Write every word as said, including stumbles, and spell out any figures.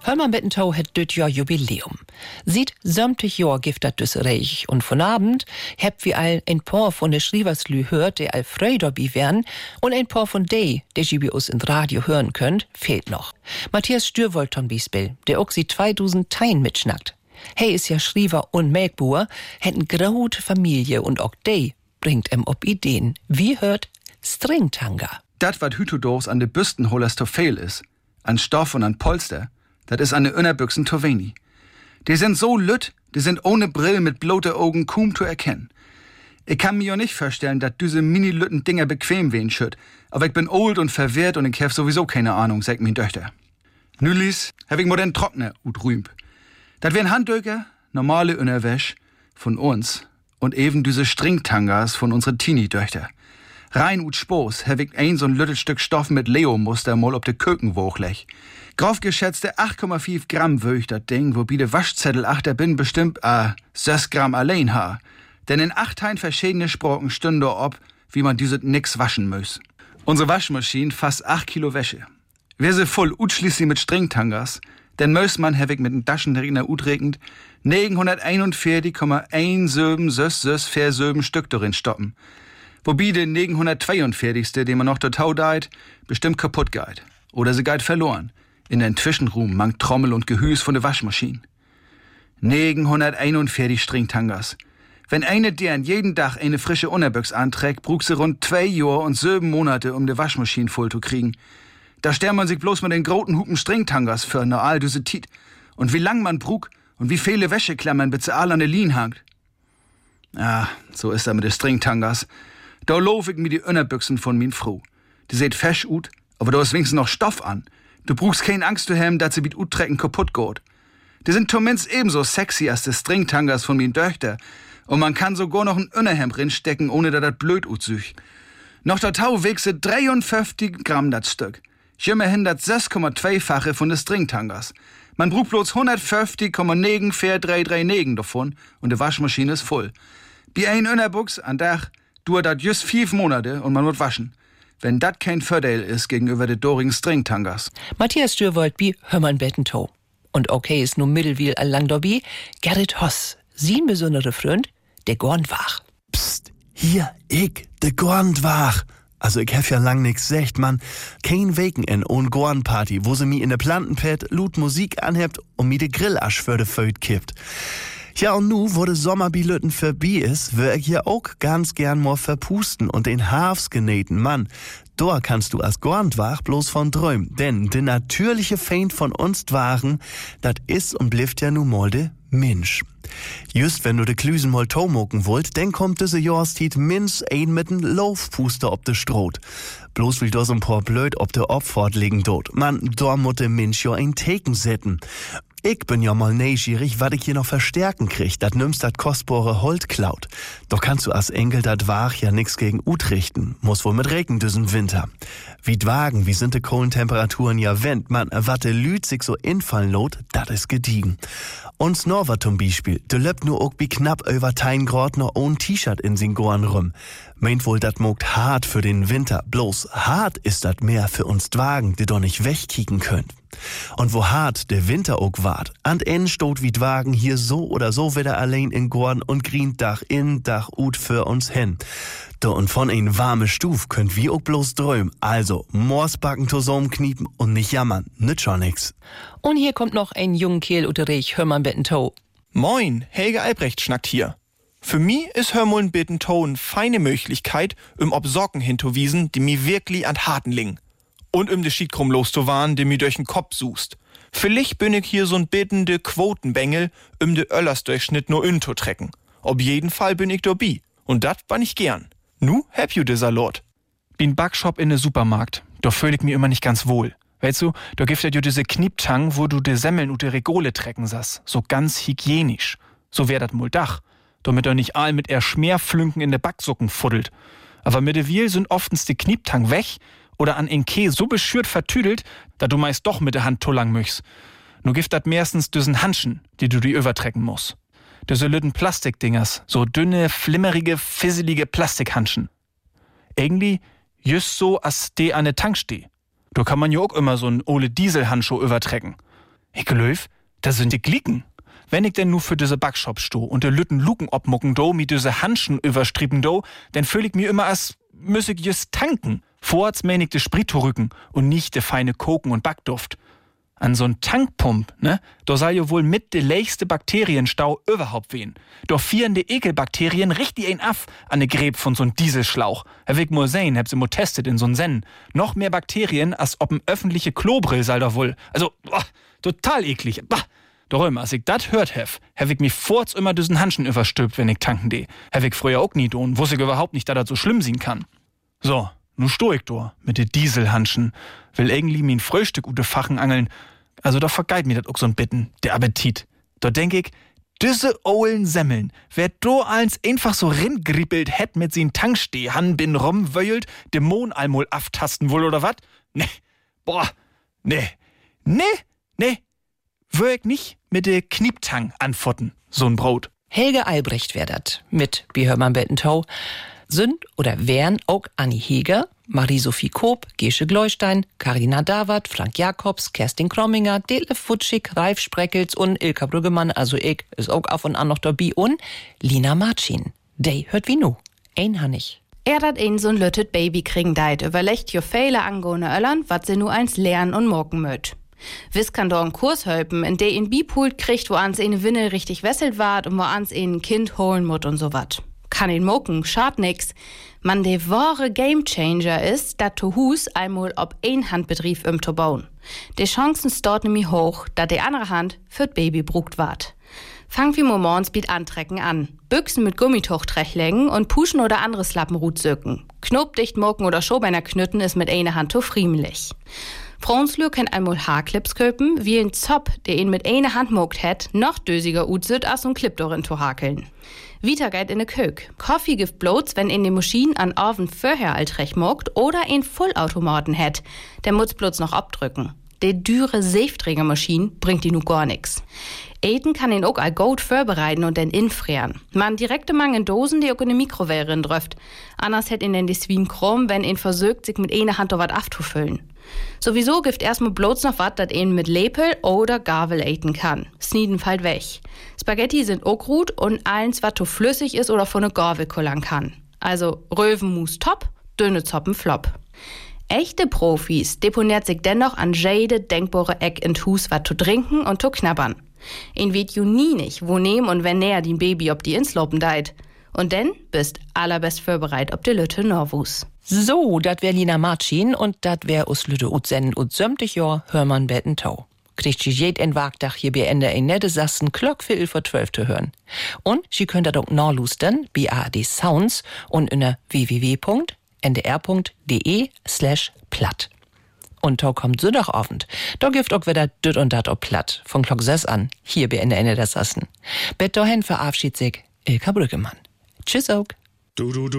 Hörmann Bettentau hat düt Jahr Jubiläum. Sieht sämtlich Jahr gibt dat dus reich. Und von Abend habt wir all ein paar von der Schrieverslü hört, der all Freudobi wären, und ein paar von dei, der Sie bei uns in Radio hören könnt, fehlt noch. Matthias Stürwold von Biesbill, der auch sie zweitausend Tein mitschnackt. Hey ist ja Schriever und Melkbuhr, hätten graute Familie und auch dei bringt em ob Ideen. Wie hört Stringtanga. Dat, wat Hütodors an de Büstenholers to fehl is, an Stoff und an Polster, dat is an de Innerbüchsen to wenig. Die sind so lütt, die sind ohne Brill mit blote Augen kaum zu erkennen. Ich kann mir ja nicht vorstellen, dat diese mini-lütten Dinger bequem wehen schütt, aber ich bin old und verwehrt und ich hab sowieso keine Ahnung, sagt min Töchter. Nülis hab ich modern Trockner ut rühmt. Dat wären Handdöker, normale Innerwäsch von uns und eben diese Stringtangas von unseren Teenie-Töchter. Rein ut Spoß hab ich ein so'n lüttel Stück Stoff mit Leo-Muster mal ob de Köken wochlech. Grof geschätzte acht Komma fünf Gramm wöch dat Ding, wobei de Waschzettel achter bin bestimmt a äh, sechs Gramm allein ha. Denn in acht Tein verschiedene Sprocken stünde ob, wie man dieses nix waschen muss. Unsere Waschmaschine fasst acht Kilo Wäsche. Wir se voll utschließlich mit Stringtangas, denn mös man hab ich mit den Taschenregner utregend neunhunderteinundvierzig Komma eins sieben sechs sechs vier sieben Stück darin stoppen. Wobei der neunhundertzweiundvierzigste, den man noch total deit, bestimmt kaputt geht. Oder sie geht verloren. In den Zwischenruhm mangt Trommel und Gehüs von der Waschmaschine. neunhunderteinundvierzig Stringtangas. Wenn eine deren jeden Tag eine frische Unterbüchs anträgt, braucht sie rund zwei Jahre und sieben Monate, um die Waschmaschine voll zu kriegen. Da sterbt man sich bloß mit den großen Hupen Stringtangas für ne all diese Tit. Und wie lang man braucht und wie viele Wäscheklammern bitte all an der Lien hangt. Ah, so ist er mit den Stringtangas. Da lauf ich mir die Innerbüchsen von min Frau. Die seht fesch ut, aber da ist wenigstens noch Stoff an. Du brauchst keine Angst zu haben, dass sie mit Utrecken kaputt geht. Die sind zumindest ebenso sexy als die Stringtangas von min Töchter. Und man kann sogar noch ein Innerhemd rinstecken, ohne dass das blöd utsüch. Noch der Tau wiegt sie dreiundfünfzig Gramm das Stück. Immerhin das sechs Komma zwei-fache von den Stringtangas. Man braucht bloß hundertfünfzig Komma neun vier drei drei neun davon und die Waschmaschine ist voll. Bei ein Innerbuchs an Dach dauert das just fünf Monate und man wird waschen. Wenn das kein Vorteil ist gegenüber den dorigen Stringtangas. Matthias Stürwold bi Hörmann Bettentau. Und okay ist nur Mittelwiel allang dobi Gerrit Hoss, sein besonderer Freund, der Gornwach. Psst, hier, ich, der Gornwach. Also ich hab ja lang nix gesagt, Mann. Kein Weken ohne Gornparty, wo sie mi in der Plantenpad laut Musik anhebt und mi de Grillasch für de Föt kippt. Ja, und nu, wo de Sommerbilöten vorbei ist, wär ich hier auch ganz gern mal verpusten und den Hafs genähten Mann. Da kannst du als Gornwach bloß von träumen, denn de natürliche Feind von uns Dwachen, dat is und blifft ja nu mal de Mensch. Just wenn du de Klüsen mal tomoken wollt, denn kommt diese Jahreszeit minz ein mit n Laufpuster ob de Stroh. Bloß will da so ein paar blöd ob de Opfort liegen dort. Man, da muss de Mensch ja ein Teken setzen. Ich bin ja mal neugierig, was ich hier noch verstärken krieg, dat nimmst dat kostbare Holt klaut. Doch kannst du als Enkel dat Wach ja nix gegen Ut richten, muss wohl mit Regen düsen Winter. Wie Dwagen, wie sind de Kohlentemperaturen ja wend, man, wat de Lüt sich so infallen lot, dat is gediegen. Uns Norwer zum Beispiel, de löbt nur auch wie knapp über tein Grad noch ohne T-Shirt in sin Gorn rum. Meint wohl, dat mogt hart für den Winter, bloß hart ist dat mehr für uns Dwagen, die doch nicht wegkicken könnt. Und wo hart der Winter auch wart, an en stot wie Dwagen hier so oder so wieder allein in Gorn und grient Dach in, Dach ut für uns hin. Da und von ein warme Stuf könnt wir auch bloß träumen. Also, Morsbacken zusammen kniepen und nicht jammern, nützt schon nix. Und hier kommt noch ein junger Kerl uterich, Hörmann Bettentau. Moin, Helge Albrecht schnackt hier. Für mi is Hörmann Bettentau eine feine Möglichkeit, um ob Socken hinzuwiesen, die mi wirklich an Harten liegen. Und um de Schiedkrumm loszuwarnen, die mi durch den Kopf suchst. Vielleicht bin ich hier so'n bittende Quotenbengel, um de Öllersdurchschnitt nur in zu trecken. Ob jeden Fall bin ich dabei. Und dat ban ich gern. Nu hab you dieser Lord. Bin Backshop in de Supermarkt. Da fühl ich mich immer nicht ganz wohl. Weißt du, da gibt ja diese Knieptang, wo du de Semmeln und de Regole trecken sass. So ganz hygienisch. So wär dat mul Dach. Damit er nicht all mit er Schmerflünken in de Backsucken fuddelt. Aber mit de Wiel sind oftens de Knieptang weg oder an en Keh so beschürt vertüdelt, da du meist doch mit der Hand tullang möchst. Nu gibt dat meistens düsen Handschen, die du die übertrecken musst. Diese lütten Plastikdingers, so dünne, flimmerige, fisselige Plastikhandschen. Irgendwie just so, als de an der Tank steh. Da kann man ja auch immer so n ole Dieselhandschuh übertrecken. Ich glaub, das sind die Glicken. Wenn ich denn nur für diese Backshop sto und de Lütten Luken obmucken do, mit diese Hanschen überstrieben do, dann fühl ich mir immer, als müsse ich just tanken. Vorats mein ich de Sprit-Rücken und nicht de feine Koken und Backduft. An so'n Tankpump, ne, da soll jo wohl mit de leichste Bakterienstau überhaupt wehen. Doch vieren de Ekelbakterien richtig ein af an de Gräb von so'n Dieselschlauch. Herr Weg mal sehen, hab sie mo testet in so'n Sennen. Noch mehr Bakterien, als ob n öffentliche Klobrill soll da wohl. Also, oh, total eklig. Bah. Doch immer, als ich dat hört hef, hab ich mich vorz immer düsen Hanschen überstülpt, wenn ich tanken deh. Hab ich früher auch nie don, wusste ich überhaupt nicht, dass das so schlimm sein kann. So, nu sto ich do, mit de Dieselhanschen. Will irgendwie min Frühstück ute Fachen angeln. Also da vergeit mir dat auch so'n Bitten, der Appetit. Da denk ich, düsse ohlen Semmeln, wer do als einfach so ringrippelt hätt mit sin Tanksteh, han bin rumwöjelt, Dämon allmol aftasten wohl oder wat? Ne, boah, ne, ne, ne. Wür ich nicht mit de Knieptang antworten, so'n Brot. Helge Albrecht wär dat, mit Bihörmann Bettentau. Sind oder wären auch Anni Heger, Marie-Sophie Koop, Gesche Gleustein, Carina Dawart, Frank Jakobs, Kerstin Kromminger, Detlef Futschig, Ralf Spreckels und Ilka Brüggemann, also ich, ist auch auf und an noch dabei, und Lina Marcin. Dey hört wie nu. Ein Hannig. Er dat een so'n lüttet Baby kriegen deit, überlegt jo viele angone Öllern, wat sie nu eins lernen und morgen möt. Wiss kann do einen Kurs helfen, in der ihn Bipult kriegt, wo ans eine Windel richtig wesselt ward und wo ans ein Kind holen mut und so wat. Kann ihn moken, schad nix. Man de wahre Gamechanger ist, dat to Hus einmal ob ein Handbetrieb im to bauen. De Chancen dort nämlich hoch, dat de andere Hand für't Baby brugt ward. Fang wie morgens mit Antrecken an. Büchsen mit Gummituch trechlegen und Puschen oder anderes Lappenrut söken. Knopdicht moken oder Schobeiner knütten ist mit einer Hand to friemlich. Franslü kann einmal Haarclips köpen, wie ein Zopp, der ihn mit einer Hand mogt hätt, noch dösiger utzit als ein Clip darin zu hakeln. Vita geht in de Kök. Kaffee gibt bloß, wenn in de Maschine an Oven vorher altrecht mogt oder ein Vollautomaten hätt. Der muss bloß noch abdrücken. De düre Seifträgermaschine bringt die nu gar nix. Eten kann ihn auch all gut vorbereiten und dann infrieren. Man direkte Mang in Dosen, die auch in de Mikrowelle dröft. Anders hätt ihn denn die Swien krumm, wenn ihn versögt, sich mit einer Hand wat abzufüllen. Sowieso gibt erstmal bloß noch wat, dat ihn mit Lepel oder Gabel eten kann. Snieden fällt weg. Spaghetti sind auch gut und eins, wat to flüssig ist oder von ne Gabel kullern kann. Also Röwenmus top, dünne Zoppen flop. Echte Profis deponiert sich dennoch an jede denkbare Eck in Hus wat zu trinken und zu knabbern. Ihn weht ju nie nicht, wo nehm und wenn näher die Baby ob die inslopen deit. Und denn bist allerbest vorbereit ob die Lütte Norwus. So, dat wär Lina Marcin und dat wär us Lütte Utsen und sömtig Jahr Hörmann Bettentau. Kriegt sie jed en Wagdach hier bei Ende ein nette Sassen Glockviertel vor zwölf zu hören. Und sie könnt dat auch nachlustern bei A R D Sounds und in der w w w punkt n d r punkt d e slash platt. Und da kommt Sonntagabend. Da gibt auch wieder düt und dat ob platt. Von Glock sechs an, hier bei Ende Ende der Sassen. Bet dahin verabschiedet sich Ilka Brüggemann. Tschüss auch. Du, du, du.